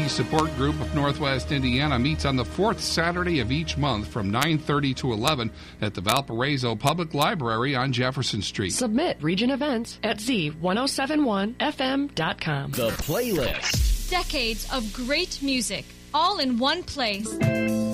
Community Support Group of Northwest Indiana meets on the fourth Saturday of each month from 9:30 to 11 at the Valparaiso Public Library on Jefferson Street. Submit region events at z1071fm.com. The Playlist. Decades of great music, all in one place.